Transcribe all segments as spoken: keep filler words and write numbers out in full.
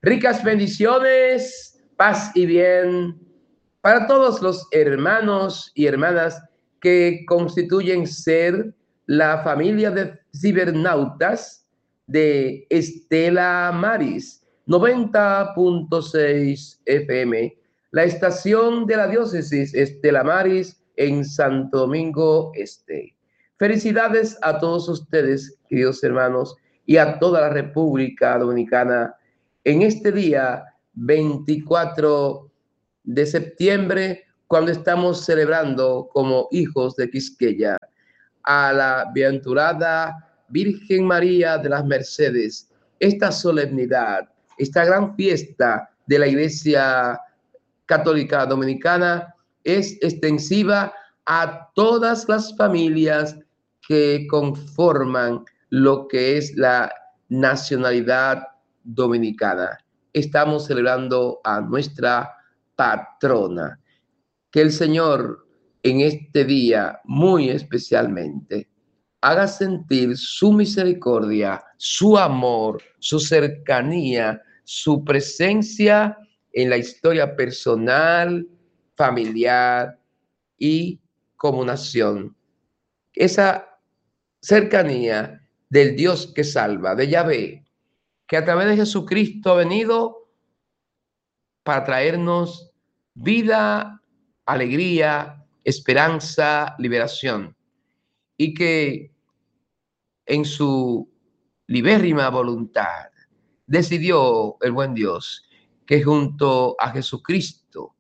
Ricas bendiciones, paz y bien para todos los hermanos y hermanas que constituyen ser la familia de cibernautas de Estela Maris, noventa punto seis F M, la estación de la diócesis Estela Maris en Santo Domingo Este. Felicidades a todos ustedes, queridos hermanos, y a toda la República Dominicana en este día veinticuatro de septiembre, cuando estamos celebrando como hijos de Quisqueya a la bienaventurada Virgen María de las Mercedes. Esta solemnidad, esta gran fiesta de la Iglesia Católica Dominicana es extensiva a todas las familias que conforman lo que es la nacionalidad dominicana. Estamos celebrando a nuestra patrona. Que el Señor en este día muy especialmente haga sentir su misericordia, su amor, su cercanía, su presencia en la historia personal, familiar y como nación. Esa cercanía del Dios que salva, de Yahvé, que a través de Jesucristo ha venido para traernos vida, alegría, esperanza, liberación, y que en su libérrima voluntad decidió el buen Dios que junto a Jesucristo,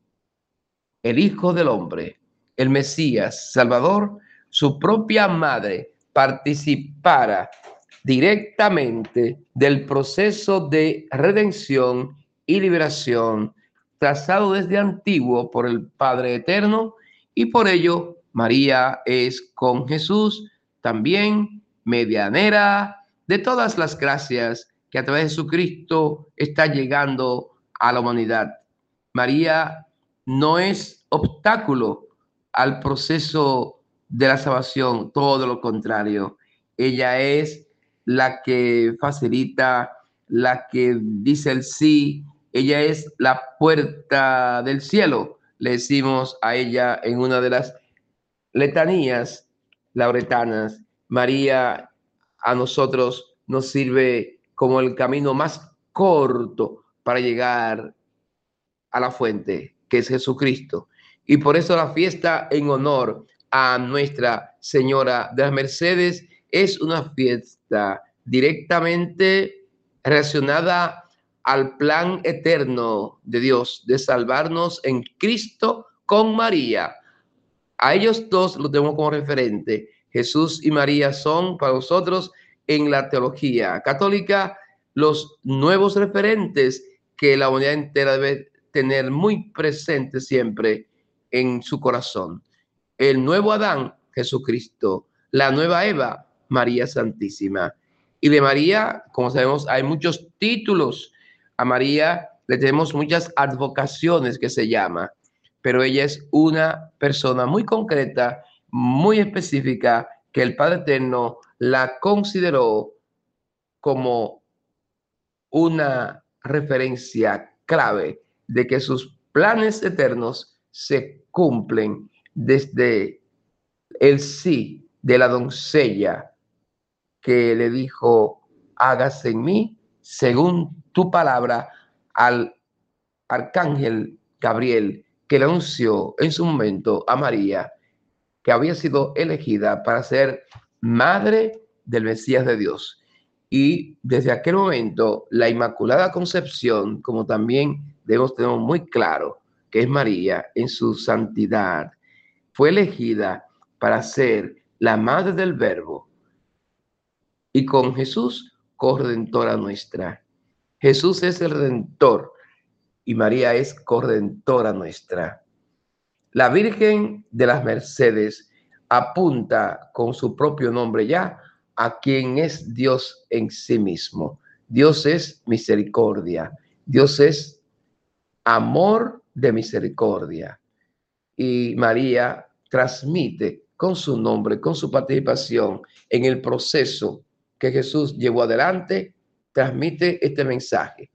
el Hijo del Hombre, el Mesías, Salvador, su propia madre participara directamente del proceso de redención y liberación trazado desde antiguo por el Padre Eterno, y por ello María es con Jesús también medianera de todas las gracias que a través de Jesucristo está llegando a la humanidad. María no es obstáculo al proceso de la salvación, todo lo contrario. Ella es la que facilita, la que dice el sí. Ella es la puerta del cielo, le decimos a ella en una de las letanías lauretanas. María a nosotros nos sirve como el camino más corto para llegar a la fuente, que es Jesucristo. Y por eso la fiesta en honor a Nuestra Señora de las Mercedes es una fiesta directamente relacionada al plan eterno de Dios de salvarnos en Cristo con María. A ellos dos los tenemos como referente. Jesús y María son para nosotros en la teología católica los nuevos referentes que la humanidad entera debe tener muy presente siempre en su corazón. El nuevo Adán, Jesucristo. La nueva Eva, María Santísima. Y de María, como sabemos, hay muchos títulos. A María le tenemos muchas advocaciones que se llama, pero ella es una persona muy concreta, muy específica, que el Padre Eterno la consideró como una referencia clave de que sus planes eternos se cumplen desde el sí de la doncella que le dijo: hágase en mí según tu palabra, al arcángel Gabriel, que le anunció en su momento a María que había sido elegida para ser madre del Mesías de Dios. Y desde aquel momento, la Inmaculada Concepción, como también debemos tener muy claro que es María en su santidad, fue elegida para ser la madre del Verbo, y con Jesús, corredentora nuestra. Jesús es el Redentor y María es corredentora nuestra. La Virgen de las Mercedes apunta con su propio nombre ya a quien es Dios en sí mismo. Dios es misericordia. Dios es amor de misericordia. Y María transmite con su nombre, con su participación en el proceso que Jesús llevó adelante, transmite este mensaje.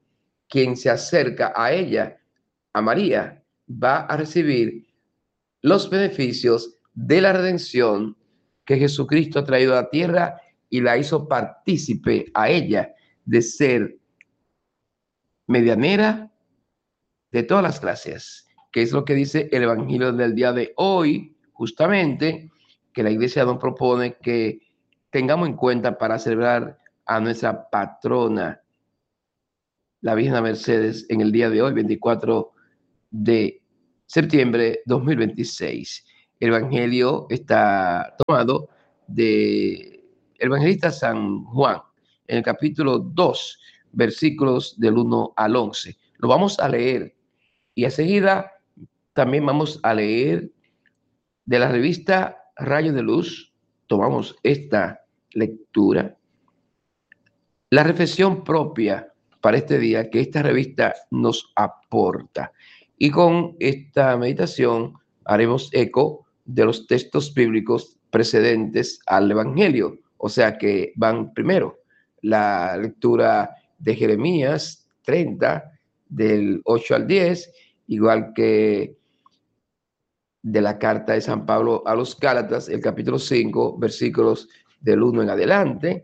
quien se acerca a ella, a María, va a recibir los beneficios de la redención que Jesucristo ha traído a la tierra y la hizo partícipe a ella de ser medianera de todas las gracias, que es lo que dice el Evangelio del día de hoy, justamente, que la iglesia nos propone que tengamos en cuenta para celebrar a nuestra patrona, la Virgen Mercedes, en el día de hoy, veinticuatro de septiembre de dos mil veintiséis. El Evangelio está tomado de el evangelista San Juan, en el capítulo dos, versículos del uno al once. Lo vamos a leer y enseguida también vamos a leer de la revista Rayo de Luz. Tomamos esta lectura. La reflexión propia para este día que esta revista nos aporta. Y con esta meditación haremos eco de los textos bíblicos precedentes al Evangelio. O sea que van primero la lectura de Jeremías treinta, del ocho al diez, igual que de la carta de San Pablo a los Gálatas, el capítulo cinco, versículos del uno en adelante.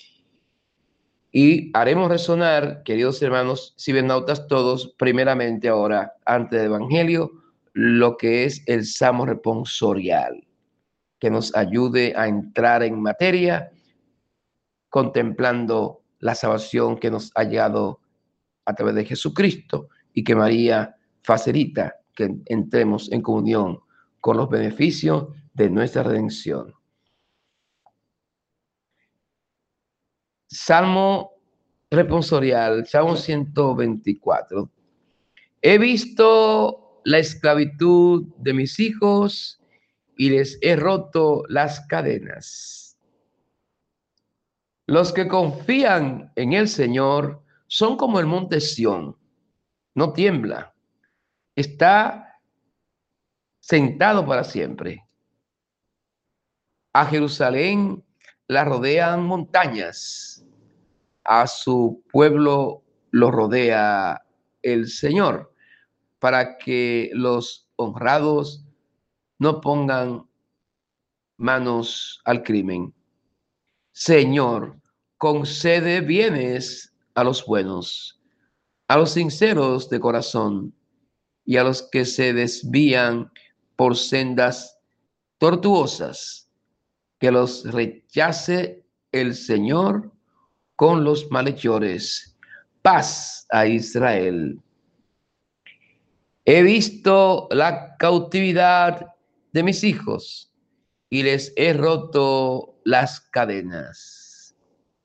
Y haremos resonar, queridos hermanos cibernautas todos, primeramente ahora, antes del Evangelio, lo que es el Salmo responsorial, que nos ayude a entrar en materia, contemplando la salvación que nos ha llegado a través de Jesucristo y que María facilita que entremos en comunión con los beneficios de nuestra redención. Salmo responsorial, Salmo ciento veinticuatro. He visto la esclavitud de mis hijos y les he roto las cadenas. Los que confían en el Señor son como el monte Sión, no tiembla, está sentado para siempre. A Jerusalén la rodean montañas, a su pueblo lo rodea el Señor, para que los honrados no pongan manos al crimen. Señor, concede bienes a los buenos, a los sinceros de corazón y a los que se desvían por sendas tortuosas, que los rechace el Señor con los malhechores. Paz a Israel. He visto la cautividad de mis hijos y les he roto las cadenas.